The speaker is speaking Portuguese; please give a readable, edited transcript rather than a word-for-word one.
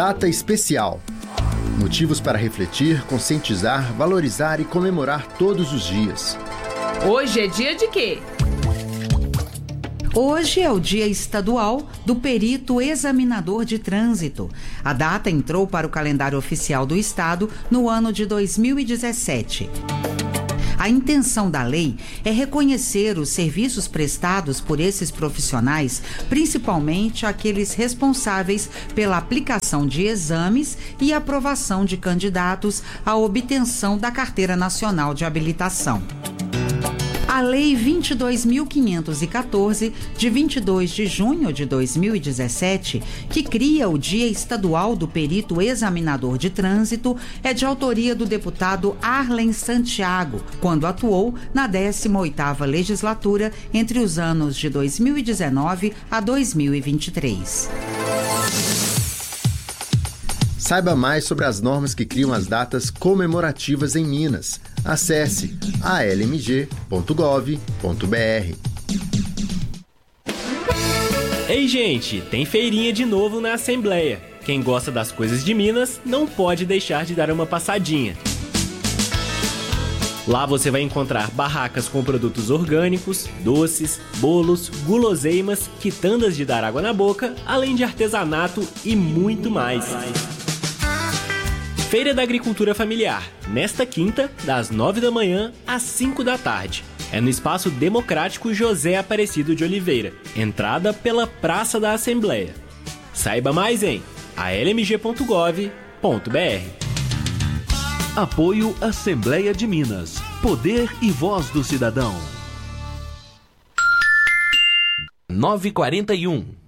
Data especial. Motivos para refletir, conscientizar, valorizar e comemorar todos os dias. Hoje é dia de quê? Hoje é o Dia Estadual do Perito Examinador de Trânsito. A data entrou para o calendário oficial do Estado no ano de 2017. A intenção da lei é reconhecer os serviços prestados por esses profissionais, principalmente aqueles responsáveis pela aplicação de exames e aprovação de candidatos à obtenção da Carteira Nacional de Habilitação. A Lei 22.514, de 22 de junho de 2017, que cria o Dia Estadual do Perito Examinador de Trânsito, é de autoria do deputado Arlen Santiago, quando atuou na 18ª legislatura entre os anos de 2019 a 2023. Saiba mais sobre as normas que criam as datas comemorativas em Minas. Acesse almg.gov.br. Ei, gente, tem feirinha de novo na Assembleia. Quem gosta das coisas de Minas não pode deixar de dar uma passadinha. Lá você vai encontrar barracas com produtos orgânicos, doces, bolos, guloseimas, quitandas de dar água na boca, além de artesanato e muito mais. Feira da Agricultura Familiar, nesta quinta, das 9 da manhã às 5 da tarde. É no Espaço Democrático José Aparecido de Oliveira, entrada pela Praça da Assembleia. Saiba mais em almg.gov.br. Apoio Assembleia de Minas. Poder e voz do cidadão. 9h41.